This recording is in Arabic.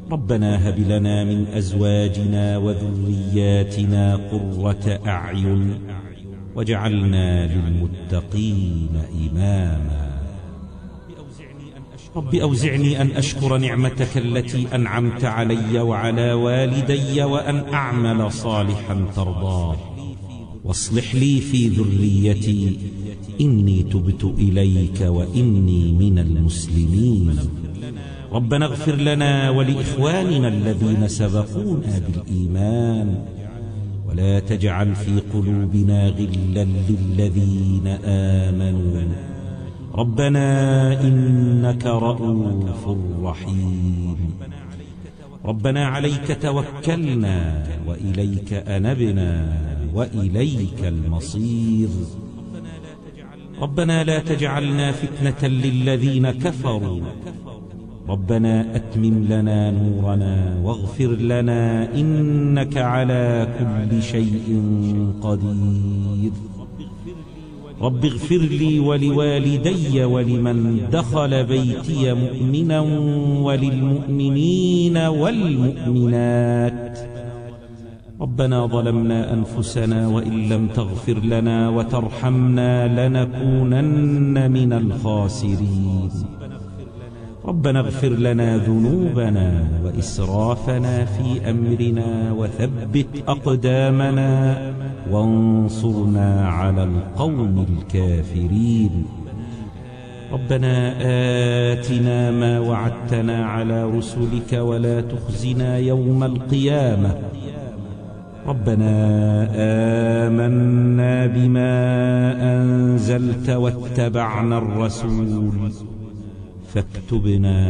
ربنا هب لنا من أزواجنا وذرياتنا قرة أعين واجعلنا للمتقين إماما. رب أوزعني أن أشكر نعمتك التي أنعمت علي وعلى والدي وأن أعمل صالحا ترضاه، واصلح لي في ذريتي إني تبت إليك وإني من المسلمين. ربنا اغفر لنا ولإخواننا الذين سبقونا بالإيمان ولا تجعل في قلوبنا غلا للذين آمنوا ربنا إنك رؤوف رحيم. ربنا عليك توكلنا وإليك أنبنا وإليك المصير. ربنا لا تجعلنا فتنة للذين كفروا، ربنا أتمم لنا نورنا واغفر لنا إنك على كل شيء قدير. رب اغفر لي ولوالدي ولمن دخل بيتي مؤمنا وللمؤمنين والمؤمنات. ربنا ظلمنا أنفسنا وإن لم تغفر لنا وترحمنا لنكونن من الخاسرين. ربنا اغفر لنا ذنوبنا وإسرافنا في أمرنا وثبت أقدامنا وانصرنا على القوم الكافرين. ربنا آتنا ما وعدتنا على رسلك ولا تخزنا يوم القيامة. ربنا آمنا بما أنزلت واتبعنا الرسول فاكتبنا